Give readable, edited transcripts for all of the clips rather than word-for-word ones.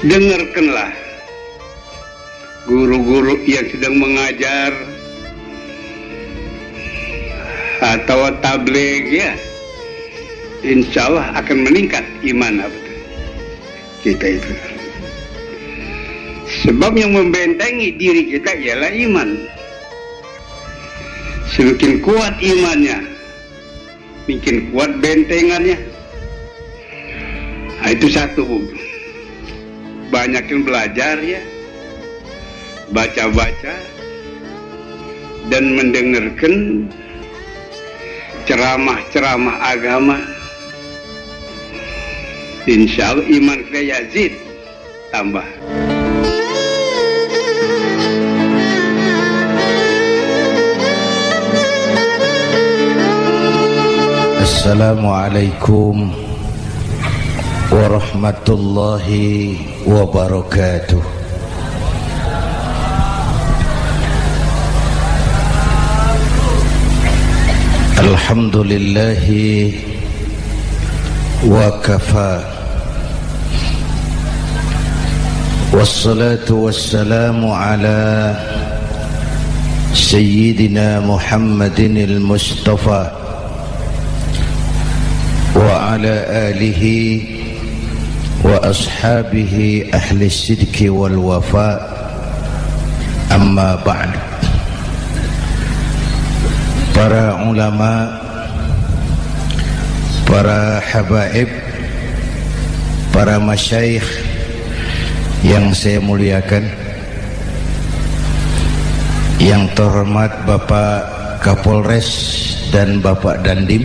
dengarkanlah guru-guru yang sedang mengajar atau tabligh, ya, insya Allah akan meningkat iman kita itu. Sebab yang membentengi diri kita ialah iman. Semakin kuat imannya, makin kuat bentengannya. Nah, itu satu, Bu. Banyakin belajar, ya, baca-baca dan mendengarkan ceramah-ceramah agama. Insya Allah iman kita yazid, tambah. Assalamualaikum warahmatullahi wabarakatuh. Alhamdulillahi wa kafa, wassalatu wassalamu ala sayyidina Muhammadin al-Mustafa wa ala alihi wa ashabihi ahli sidqi wal wafa, amma ba'd. Para ulama, para habaib, para masyayikh yang saya muliakan, yang terhormat Bapak Kapolres dan Bapak Dandim,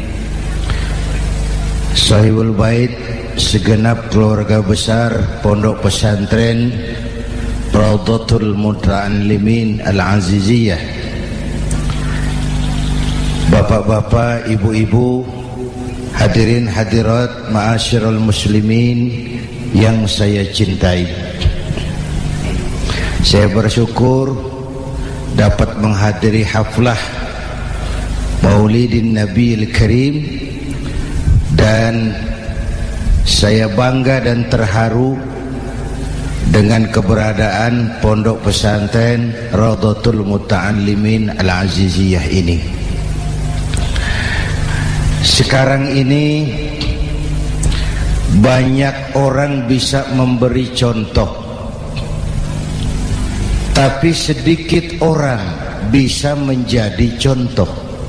Sahibul Bait, segenap keluarga besar Pondok Pesantren Raudhatul Muta'allimin Al-Aziziyah, bapak-bapak, ibu-ibu, hadirin hadirat ma'asyiral muslimin yang saya cintai. Saya bersyukur dapat menghadiri haflah Maulidin Nabiil Karim, dan saya bangga dan terharu dengan keberadaan Pondok Pesantren Raudhatul Muta'allimin Al-Aziziyah ini. Sekarang ini banyak orang bisa memberi contoh, tapi sedikit orang bisa menjadi contoh.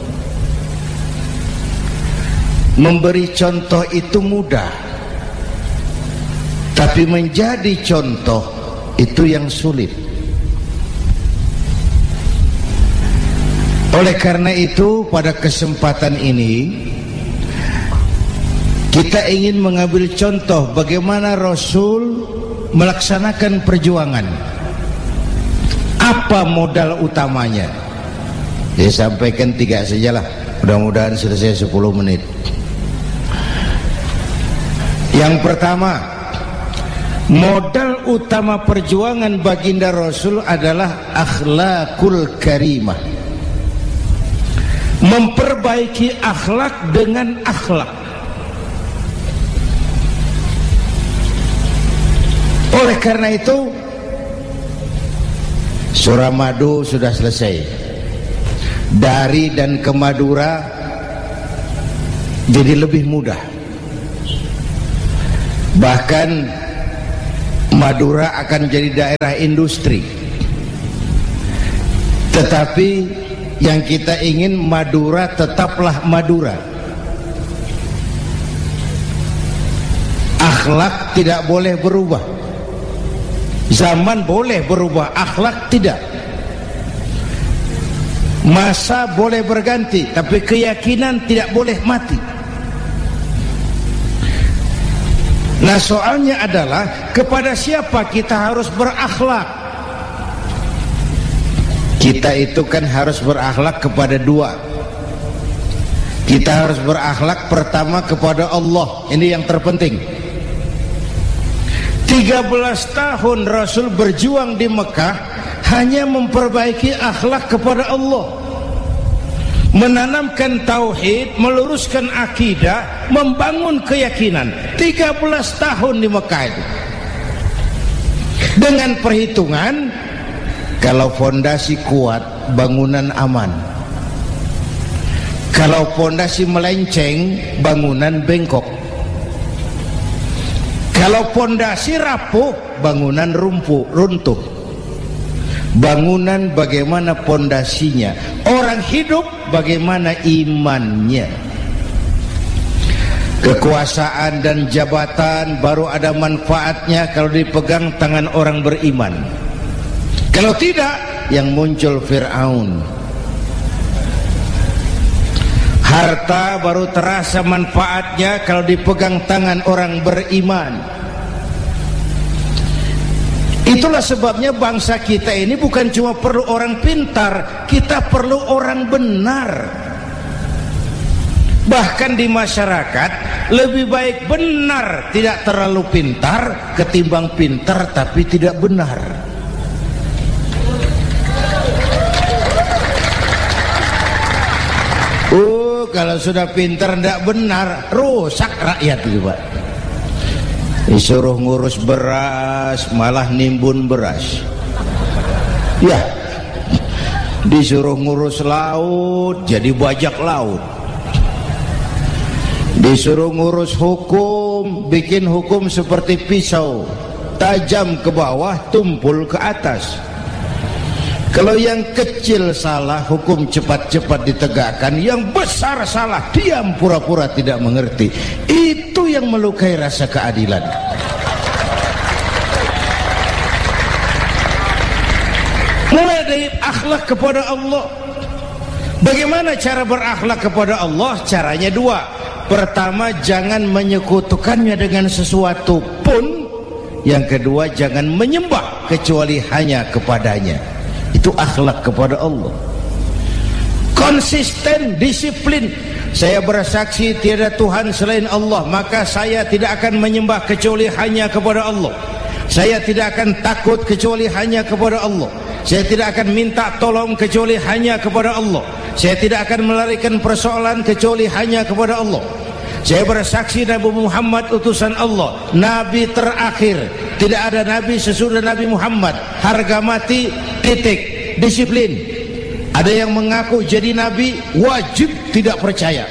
Memberi contoh itu mudah, tapi menjadi contoh itu yang sulit. Oleh karena itu, pada kesempatan ini kita ingin mengambil contoh bagaimana Rasul melaksanakan perjuangan. Apa modal utamanya? Saya sampaikan 3 sajalah, mudah-mudahan selesai 10 menit. Yang pertama, modal utama perjuangan baginda Rasul adalah akhlakul karimah. Memperbaiki akhlak dengan akhlak. Oleh karena itu, Suramadu sudah selesai. Dari dan ke Madura jadi lebih mudah. Bahkan Madura akan jadi daerah industri. Tetapi yang kita ingin, Madura tetaplah Madura. Akhlak tidak boleh berubah. Zaman boleh berubah, akhlak tidak. Masa boleh berganti, tapi keyakinan tidak boleh mati. Nah, soalnya adalah kepada siapa kita harus berakhlak. Kita itu kan harus berakhlak kepada 2. Kita harus berakhlak pertama kepada Allah. Ini yang terpenting. 13 tahun Rasul berjuang di Mekah hanya memperbaiki akhlak kepada Allah, menanamkan tauhid, meluruskan akidah, membangun keyakinan. 13 tahun di Mekah itu. Dengan perhitungan, kalau fondasi kuat, bangunan aman. Kalau fondasi melenceng, bangunan bengkok. Kalau fondasi rapuh, bangunan runtuh. Bangunan bagaimana fondasinya, orang hidup bagaimana imannya. Kekuasaan dan jabatan baru ada manfaatnya kalau dipegang tangan orang beriman. Kalau tidak, yang muncul Fir'aun. Harta baru terasa manfaatnya kalau dipegang tangan orang beriman. Itulah sebabnya bangsa kita ini bukan cuma perlu orang pintar, kita perlu orang benar. Bahkan di masyarakat lebih baik benar tidak terlalu pintar ketimbang pintar tapi tidak benar. Kalau sudah pintar tidak benar, rusak rakyat itu, Pak. Disuruh ngurus beras malah nimbun beras. Ya, disuruh ngurus laut jadi bajak laut. Disuruh ngurus hukum, bikin hukum seperti pisau, tajam ke bawah, tumpul ke atas. Kalau yang kecil salah, hukum cepat-cepat ditegakkan. Yang besar salah, diam pura-pura tidak mengerti. Itu yang melukai rasa keadilan. Mulai dari akhlak kepada Allah. Bagaimana cara berakhlak kepada Allah? Caranya dua. Pertama, jangan menyekutukannya dengan sesuatu pun. Yang kedua, jangan menyembah kecuali hanya kepadanya. Itu akhlak kepada Allah. Konsisten, disiplin. Saya bersaksi tiada Tuhan selain Allah, maka saya tidak akan menyembah kecuali hanya kepada Allah. Saya tidak akan takut kecuali hanya kepada Allah. Saya tidak akan minta tolong kecuali hanya kepada Allah. Saya tidak akan melarikan persoalan kecuali hanya kepada Allah. Saya bersaksi Nabi Muhammad utusan Allah, Nabi terakhir. Tidak ada Nabi sesudah Nabi Muhammad. Harga mati, titik. Disiplin. Ada yang mengaku jadi Nabi, wajib tidak percaya.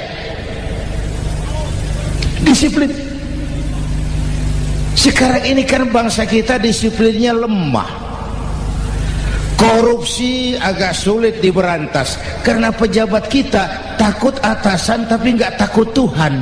Disiplin. Sekarang ini kan bangsa kita disiplinnya lemah. Korupsi agak sulit diberantas karena pejabat kita takut atasan tapi nggak takut Tuhan.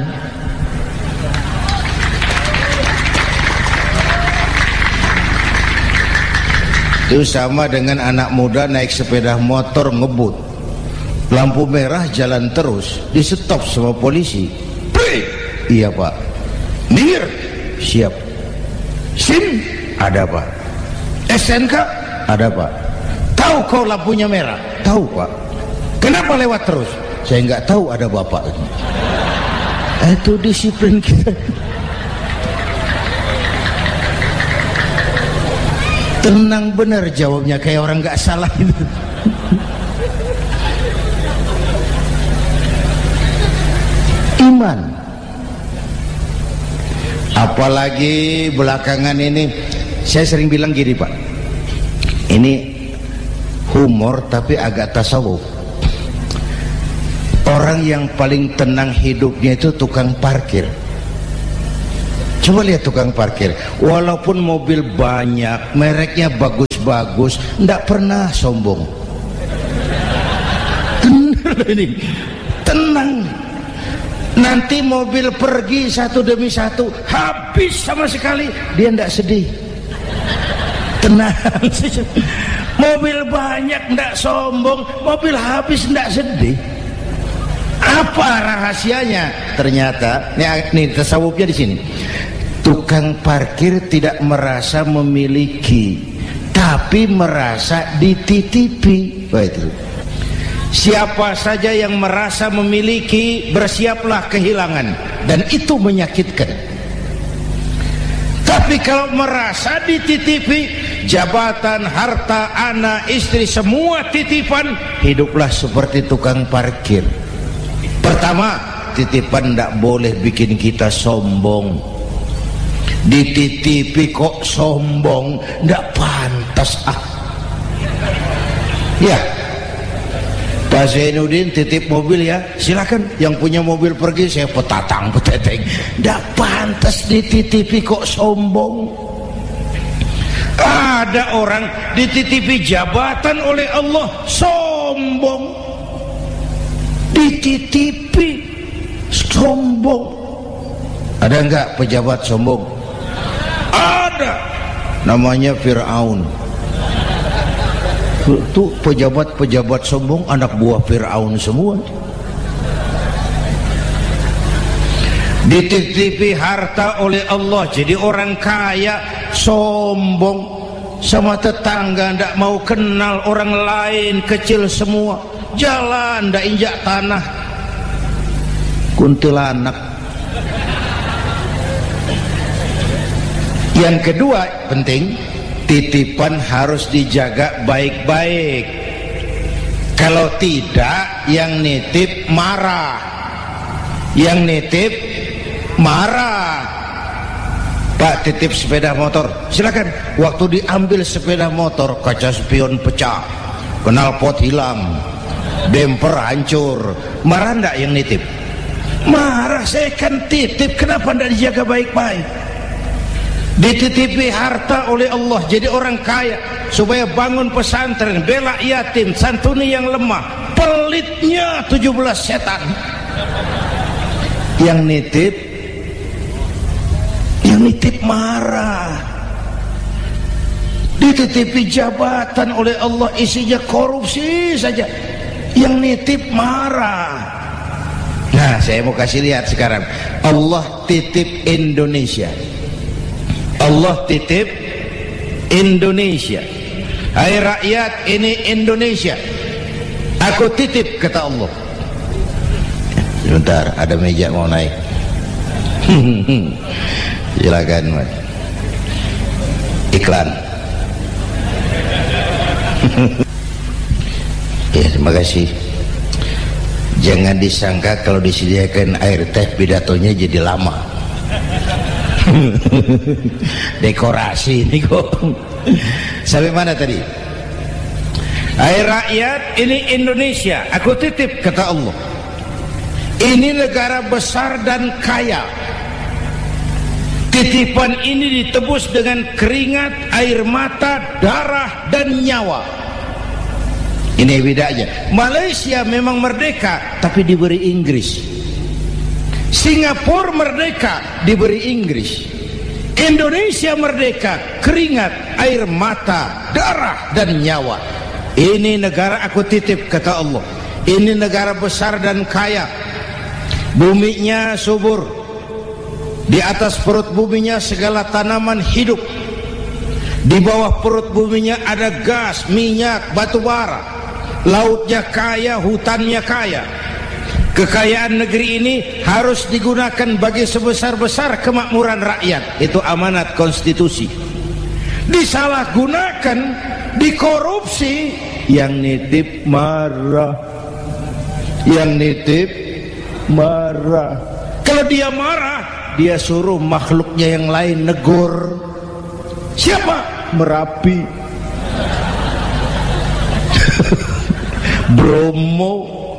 Itu sama dengan anak muda naik sepeda motor ngebut, lampu merah jalan terus, di stop sama polisi. Iya Pak. Minggir. Siap. SIM ada Pak. SNK ada Pak. Tahu kau lampunya merah? Tahu Pak. Kenapa lewat terus? Saya nggak tahu, ada Bapak. Itu disiplin kita. Tenang benar jawabnya, kayak orang nggak salah itu. Iman. Apalagi belakangan ini saya sering bilang gini Pak, ini humor tapi agak tasawuf. Orang yang paling tenang hidupnya itu tukang parkir. Coba lihat tukang parkir, walaupun mobil banyak, mereknya bagus-bagus, tidak pernah sombong. Tenang. Nanti mobil pergi satu demi satu, habis sama sekali, dia tidak sedih. Tenang. Mobil banyak tidak sombong, mobil habis tidak sedih. Apa rahasianya? Ternyata, nih tasawufnya di sini. Tukang parkir tidak merasa memiliki, tapi merasa dititipi. Wah, itu. Siapa saja yang merasa memiliki, bersiaplah kehilangan, dan itu menyakitkan. Tapi kalau merasa dititipi, jabatan, harta, anak, istri, semua titipan, hiduplah seperti tukang parkir. Pertama, titipan tidak boleh bikin kita sombong. dititipi kok sombong, ndak pantas ya. Pak Zainuddin titip mobil ya, silakan. Yang punya mobil pergi, saya peteteng. Ndak pantas dititipi kok sombong. Ada orang dititipi jabatan oleh Allah sombong, dititipi sombong. Ada enggak pejabat sombong? Ada, namanya Fir'aun. Itu pejabat-pejabat sombong anak buah Fir'aun semua. Dititipi harta oleh Allah jadi orang kaya sombong, sama tetangga ndak mau kenal, orang lain kecil semua, jalan ndak injak tanah, kuntilanak. Yang kedua penting, titipan harus dijaga baik-baik. Kalau tidak, yang nitip marah. Yang nitip marah. Pak, titip sepeda motor, silakan. Waktu diambil sepeda motor, kaca spion pecah, knalpot hilang, bemper hancur. Marah enggak yang nitip? Marah. Saya kan titip, kenapa enggak dijaga baik-baik? Dititipi harta oleh Allah jadi orang kaya supaya bangun pesantren, bela yatim, santuni yang lemah. Pelitnya 17 setan. Yang nitip marah. Dititipi jabatan oleh Allah isinya korupsi saja, yang nitip marah. Nah, saya mau kasih lihat sekarang. Allah titip Indonesia. Allah titip Indonesia. Hai rakyat, ini Indonesia, aku titip, kata Allah. Sebentar, ada meja mau naik. Silakan Mas. Iklan. Ya, terima kasih. Jangan disangka kalau disediakan air teh pidatonya jadi lama. Dekorasi ini kok. Sampai mana tadi? Hai rakyat, ini Indonesia, aku titip, kata Allah. Ini negara besar dan kaya. Titipan ini ditebus dengan keringat, air mata, darah, dan nyawa. Ini bedanya. Malaysia memang merdeka, tapi diberi Inggris. Singapura merdeka, diberi Inggris. Indonesia merdeka, keringat, air mata, darah, dan nyawa. Ini negara aku titip, kata Allah. Ini negara besar dan kaya. Buminya subur. Di atas perut buminya segala tanaman hidup. Di bawah perut buminya ada gas, minyak, batu bara. Lautnya kaya, hutannya kaya. Kekayaan negeri ini harus digunakan bagi sebesar-besar kemakmuran rakyat. Itu amanat konstitusi. Disalahgunakan, dikorupsi, yang nitip marah. Yang nitip marah. Kalau dia marah, dia suruh makhluknya yang lain negur. Siapa? Merapi, Bromo,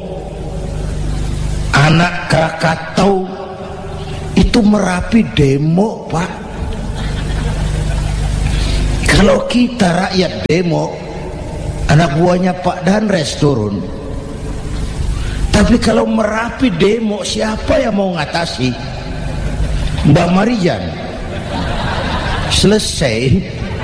anak Krakatau. Itu Merapi demo, Pak. Kalau kita rakyat demo, anak buahnya Pak Danres turun. Tapi kalau Merapi demo, siapa yang mau ngatasi? Mbak Marijan. Selesai.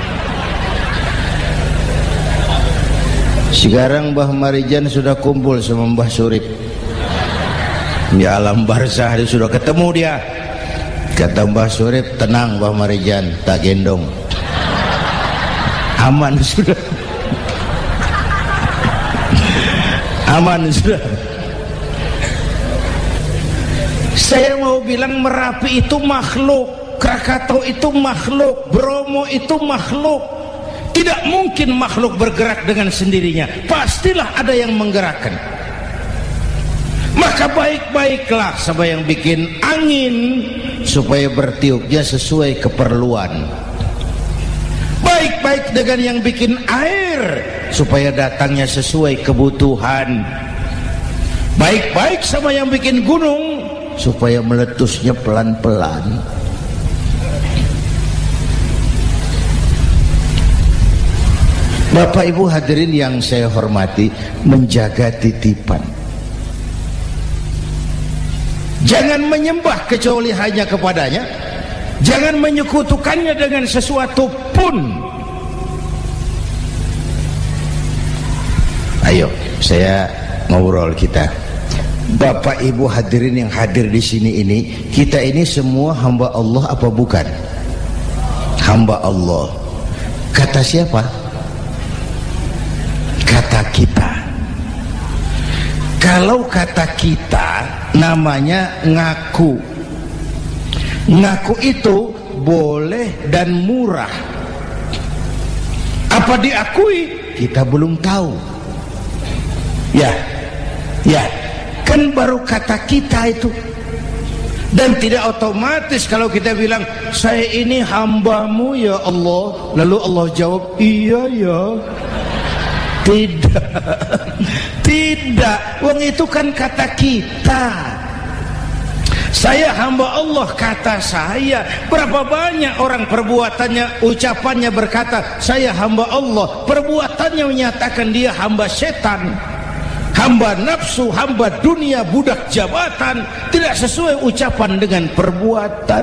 Sekarang Mbah Marijan sudah kumpul sama Mbah Surip di alam barzah, dia sudah ketemu dia. Kata Mbah Surip, tenang Mbah Marijan, tak gendong, aman sudah. Aman sudah. Saya mau bilang Merapi itu makhluk, Krakatau itu makhluk, Bromo itu makhluk. Tidak mungkin makhluk bergerak dengan sendirinya, pastilah ada yang menggerakkan. Maka Maka baik-baiklah sama yang bikin angin supaya bertiupnya sesuai keperluan. Baik-baik dengan yang bikin air supaya datangnya sesuai kebutuhan. Baik-baik sama yang bikin gunung supaya meletusnya pelan-pelan. Bapak Ibu hadirin yang saya hormati, menjaga titipan. Jangan menyembah kecuali hanya kepadanya. Jangan menyekutukannya dengan sesuatu pun. Ayo, saya ngobrol kita. Bapak Ibu hadirin yang hadir di sini ini, kita ini semua hamba Allah apa bukan? Hamba Allah. Kata siapa? Kata kita. Kalau kata kita namanya ngaku. Ngaku itu boleh dan murah. Apa diakui? Kita belum tahu. Ya, kan baru kata kita itu. Dan tidak otomatis kalau kita bilang saya ini hambamu ya Allah, lalu Allah jawab iya ya. Tidak, wong itu kan kata kita. Saya hamba Allah kata saya. Berapa banyak orang perbuatannya, ucapannya berkata saya hamba Allah, perbuatannya menyatakan dia hamba setan, hamba nafsu, hamba dunia, budak jabatan. Tidak sesuai ucapan dengan perbuatan.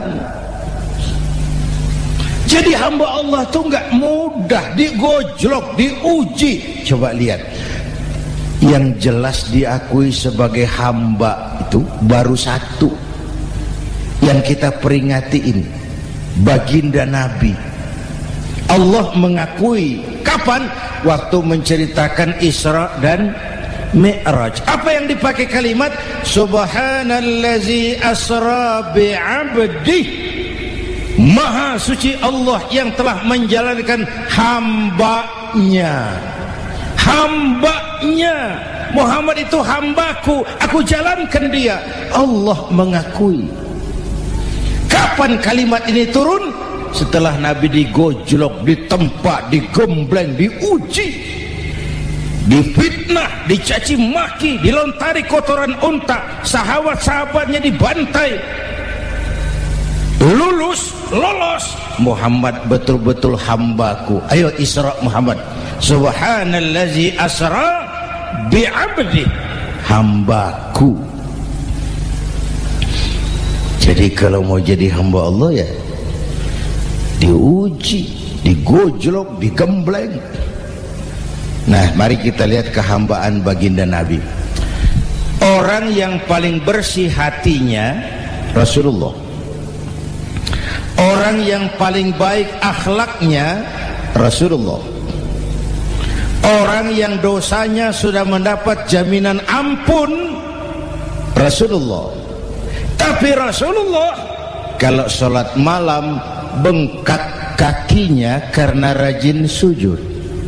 Jadi hamba Allah itu enggak mudah, digojlok, diuji. Coba lihat, yang jelas diakui sebagai hamba itu baru satu yang kita peringati ini, baginda Nabi. Allah mengakui kapan? Waktu menceritakan Isra dan Mi'raj. Apa yang dipakai kalimat? Subhanallazi asra bi'abdih. Maha suci Allah yang telah menjalankan hambanya. Hambanya Muhammad itu hambaku, aku jalankan dia. Allah mengakui. Kapan kalimat ini turun? Setelah Nabi digojlok, ditempa, digembleng, diuji, difitnah, dicaci maki, dilontari kotoran unta, sahabat-sahabatnya dibantai. Lolos Muhammad betul-betul hambaku. Ayo Isra Muhammad. Subhanallazi asra bi'abdi, hambaku. Jadi kalau mau jadi hamba Allah ya diuji, digojlok, digembleng. Nah, mari kita lihat kehambaan baginda Nabi. Orang yang paling bersih hatinya Rasulullah. Orang yang paling baik akhlaknya Rasulullah. Orang yang dosanya sudah mendapat jaminan ampun Rasulullah. Tapi Rasulullah kalau sholat malam bengkak kakinya karena rajin sujud.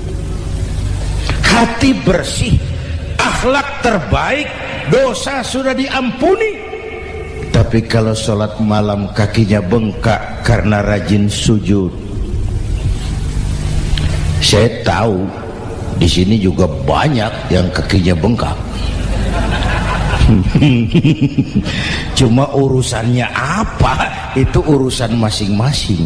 Hati bersih, akhlak terbaik, dosa sudah diampuni. Tapi kalau sholat malam kakinya bengkak karena rajin sujud. Saya tahu di sini juga banyak yang kakinya bengkak. Cuma urusannya apa? Itu urusan masing-masing.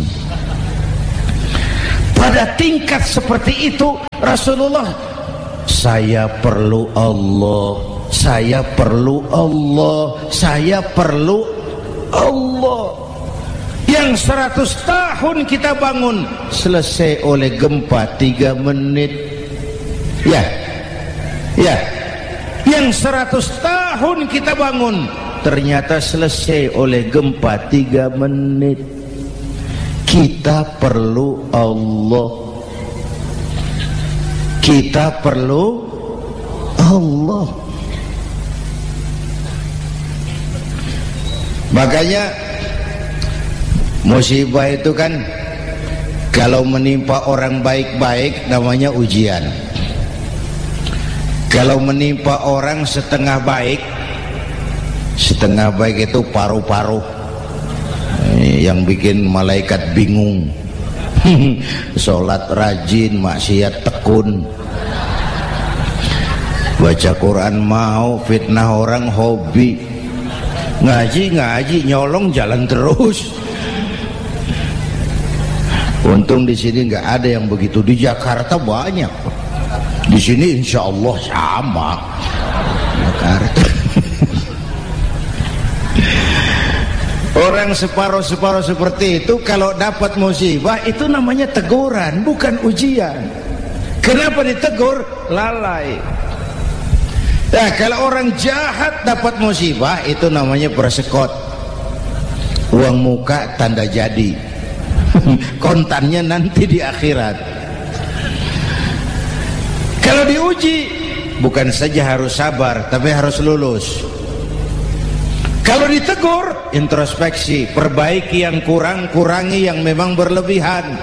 Pada tingkat seperti itu Rasulullah, saya perlu Allah, saya perlu Allah, saya perlu Allah. Yang 100 tahun kita bangun selesai oleh gempa 3 menit. Ya. Yang 100 tahun kita bangun ternyata selesai oleh gempa 3 menit. Kita perlu Allah. Kita perlu Allah. Makanya musibah itu kan kalau menimpa orang baik-baik namanya ujian. Kalau menimpa orang setengah baik Setengah baik itu paru-paru, yang bikin malaikat bingung. Sholat rajin, maksiat tekun. Baca Quran mau, fitnah orang hobi. Ngaji nyolong jalan terus. Untung di sini nggak ada yang begitu. Di Jakarta banyak. Di sini insya Allah sama. Jakarta. Orang separuh-separuh seperti itu kalau dapat musibah itu namanya teguran, bukan ujian. Kenapa ditegur? Lalai. Nah, kalau orang jahat dapat musibah itu namanya persekot. Uang muka tanda jadi. Kontannya nanti di akhirat. Kalau diuji bukan saja harus sabar, tapi harus lulus. Kalau ditegur, introspeksi, perbaiki yang kurang, kurangi yang memang berlebihan.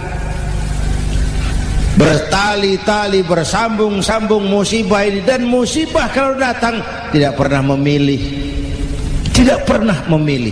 Bertali-tali, bersambung-sambung musibah ini. Dan musibah kalau datang tidak pernah memilih. Tidak pernah memilih.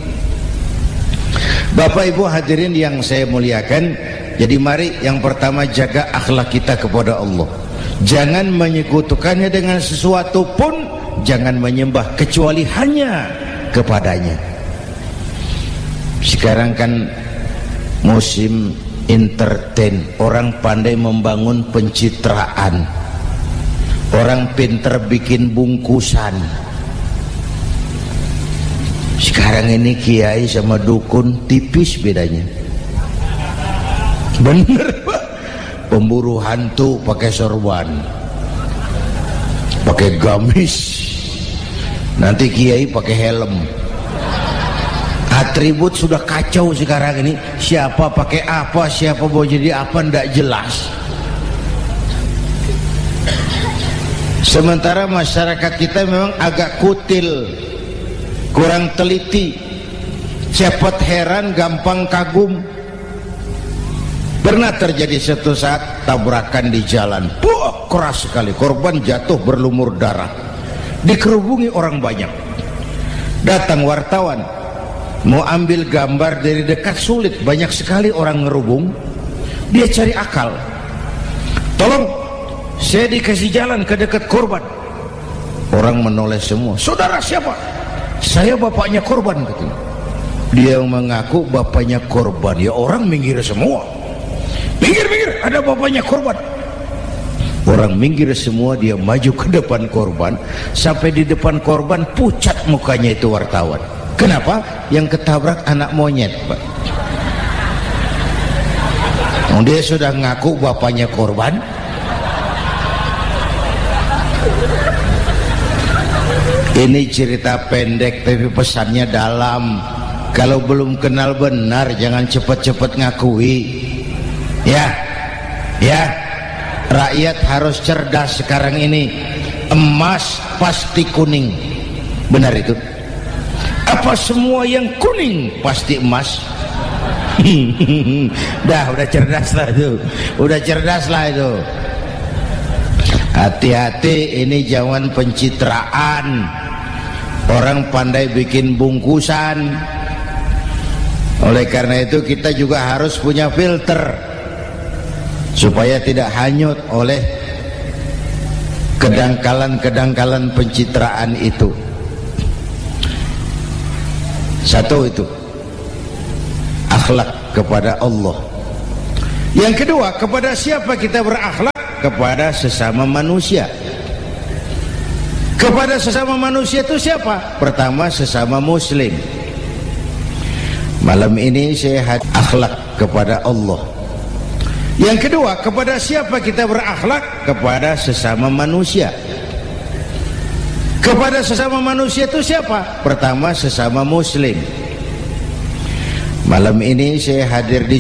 Bapak Ibu hadirin yang saya muliakan, jadi mari yang pertama jaga akhlak kita kepada Allah. Jangan menyekutukannya dengan sesuatu pun, jangan menyembah kecuali hanya kepadanya. Sekarang kan musim entertain, orang pandai membangun pencitraan, orang pinter bikin bungkusan. Sekarang ini kiai sama dukun tipis bedanya. Bener Pak. Pemburu hantu pakai sorban, pakai gamis, nanti kiai pakai helm. Atribut sudah kacau sekarang ini. Siapa pakai apa, siapa mau jadi apa, ndak jelas. Sementara masyarakat kita memang agak kutil, kurang teliti, cepat heran, gampang kagum. Pernah terjadi suatu saat tabrakan di jalan, keras sekali, korban jatuh berlumur darah, dikerubungi orang banyak. Datang wartawan mau ambil gambar dari dekat, sulit, banyak sekali orang ngerubung. Dia cari akal, tolong saya dikasih jalan ke dekat korban. Orang menoleh semua. Saudara siapa? Saya bapaknya korban, katanya. Dia mengaku bapaknya korban. Ya orang minggir semua. Minggir, ada bapaknya korban. Orang minggir semua, dia maju ke depan korban. Sampai di depan korban pucat mukanya itu wartawan. Kenapa? Yang ketabrak anak monyet, Pak. Dia sudah ngaku bapaknya korban. Ini cerita pendek tapi pesannya dalam. Kalau belum kenal benar jangan cepat-cepat ngakui. Ya, rakyat harus cerdas sekarang ini. Emas pasti kuning. Benar itu? Apa semua yang kuning pasti emas? udah cerdas lah itu. Udah cerdas lah itu. Hati-hati, ini zaman pencitraan. Orang pandai bikin bungkusan. Oleh karena itu kita juga harus punya filter supaya tidak hanyut oleh kedangkalan-kedangkalan pencitraan itu. Satu itu akhlak kepada Allah. Yang kedua, kepada siapa kita berakhlak? Kepada sesama manusia. Kepada sesama manusia itu siapa? Pertama, sesama muslim. Malam ini saya akhlak kepada Allah. Yang kedua, kepada siapa kita berakhlak? Kepada sesama manusia. Kepada sesama manusia itu siapa? Pertama, sesama muslim. Malam ini saya hadir di